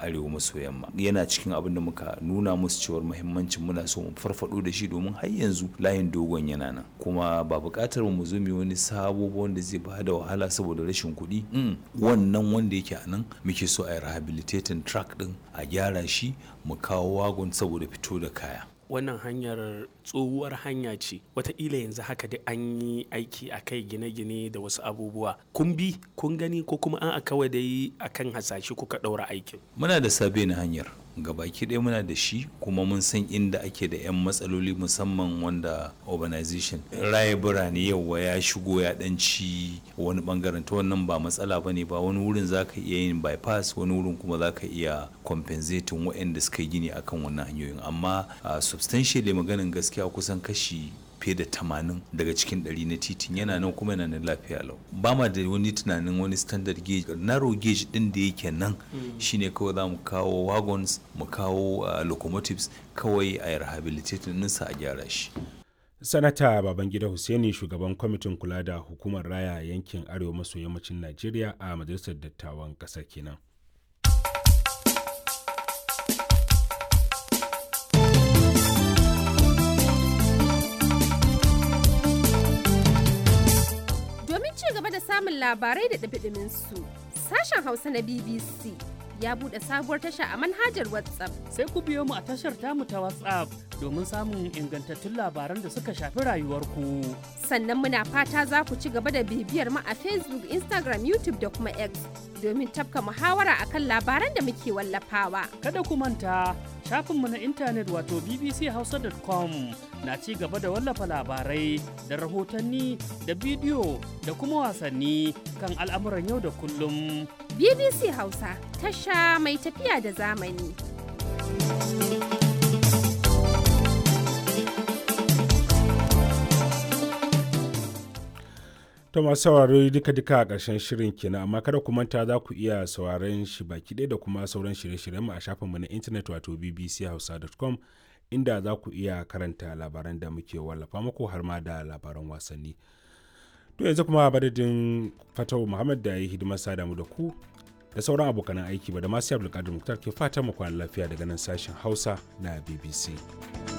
arewa maso yamma. Yana cikin abin da muka nuna musu cewar muhimmancin muna so mu farfado da shi domin har yanzu layin dogon yana nan, kuma ba buƙatar mu zo mu wani sabo wanda zai ba da wahala saboda rashin kuɗi. Wannan wanda yake a nan muke so a yi rehabilitating track din, a gyara shi, mu kawo wagon saboda fito da kaya. Wannan hanyar tsohuwar hanya ce, wataƙila yanzu haka dai an yi aiki a kai, gine-gine da wasu abubuwa. Kun bi kun gani ko kuma an kawai dai akan hasashe kuka ɗaura aikin? Muna da sabe na hanyar gabaki ɗaya, muna da shi, kuma mun san inda ake da 'yan matsaloli, musamman wanda urbanization raye birane yawa ya shigo ya ɗanci wani bangaren, ta wannan ba matsala ba ne ba. Wani wurin za ka iya yin bypass, wani wurin kuma za ka iya compensating waɗanda suka yi gini akan wannan hanyoyin, amma substantially maganin gaskiya kusan kashi fiye da 80 daga cikin 100 na titin yana nan kuma yana nan lafiya lau. Ba ma da wani tunanin wani standard gauge, narrow gauge din da yake nan shine kawai za mu kawo wagons, mu kawo locomotives, kawai a rehabilitating ɗinsa a gyara shi. Sanata Babangida Hussaini, shugaban kwamitin kula da hukumar raya yankin arewa maso yammacin Najeriya a majalisar dattawan ƙasar kenan. Da samun labarai da ɗumi su, sashen Hausa na BBC ya buɗe sabuwar tasha a manhajar WhatsApp. Sai ku biyo mu a tashar tamu ta WhatsApp domin samun ingantattun labaran da suka shafi rayuwarku. Sannan muna fata za ku ci gaba da bibiyar mu a Facebook, Instagram, YouTube da kuma X domin tafka muhawara akan labaran da muke wallafawa. Kada ku manta, shafinmu na intanet wato bbchausa.com na ci gaba da wallafa labarai da rahotanni da bidiyo da kuma wasanni kan al'amuran yau da kullum. BBC Hausa, tasha mai tafiya da zamani. To masu sauraro duka a ƙarshen shirin kenan, amma kada ku manta za ku iya sauraron shi baki ɗaya da kuma sauran shirye-shiryen mu a shafinmu na intanet wato bbchausa.com, inda za ku iya karanta labaran da muke wallafa muku har ma da labaran wasanni. To yanzu kuma badadin Fatawu Muhammad da ya yi hidimar sada mu da ku da sauran abokanan aiki ba da masu Abdulkadir Muktar ke fatan mu kwana lafiya daga nan sashen Hausa na BBC.